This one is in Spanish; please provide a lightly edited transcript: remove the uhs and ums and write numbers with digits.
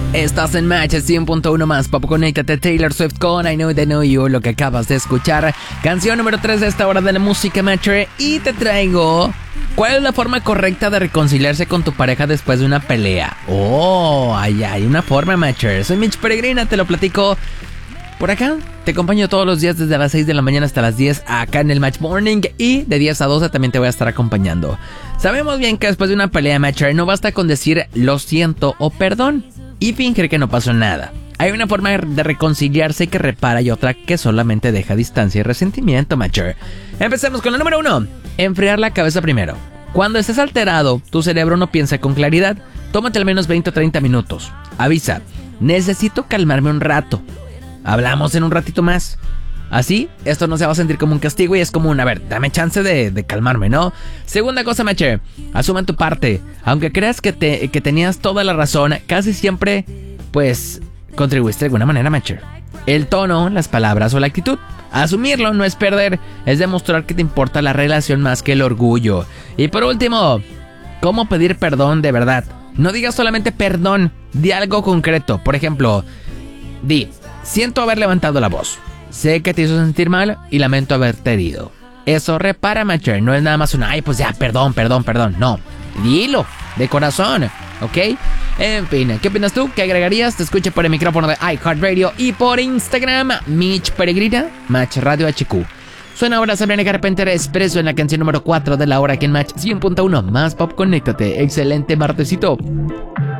Estás en Match 100.1 más Pop. Conéctate, Taylor Swift con I Know They Know You, lo que acabas de escuchar. Canción número 3 de esta hora de la música Matcher. Y te traigo... ¿Cuál es la forma correcta de reconciliarse con tu pareja después de una pelea? Oh, hay una forma, Matcher. Soy Mitch Peregrina, te lo platico por acá. Te acompaño todos los días desde las 6 de la mañana hasta las 10 acá en el Match Morning. Y de 10 a 12 también te voy a estar acompañando. Sabemos bien que después de una pelea, Matcher, no basta con decir lo siento o perdón y fingir que no pasó nada. Hay una forma de reconciliarse que repara y otra que solamente deja distancia y resentimiento, Matcher. Empecemos con la número 1. Enfriar la cabeza primero. Cuando estés alterado, tu cerebro no piensa con claridad. Tómate al menos 20 o 30 minutos. Avisa, necesito calmarme un rato. Hablamos en un ratito más. Así, esto no se va a sentir como un castigo y es como un, a ver, dame chance de calmarme, ¿no? Segunda cosa, Matcher, asuma tu parte. Aunque creas que tenías toda la razón, casi siempre, pues, contribuiste de alguna manera, Matcher. El tono, las palabras o la actitud. Asumirlo no es perder, es demostrar que te importa la relación más que el orgullo. Y por último, ¿cómo pedir perdón de verdad? No digas solamente perdón, di algo concreto. Por ejemplo, di, siento haber levantado la voz. Sé que te hizo sentir mal y lamento haberte herido. Eso repara, Matcher, no es nada más una, ay, pues ya, perdón. No, dilo, de corazón, ¿ok? En fin, ¿qué opinas tú? ¿Qué agregarías? Te escucho por el micrófono de iHeartRadio y por Instagram, Mitch Peregrina, Match Radio HQ. Suena ahora Sabrina Carpenter Expreso en la canción número 4 de la hora aquí en Match 100.1 más Pop. Conéctate, excelente martesito.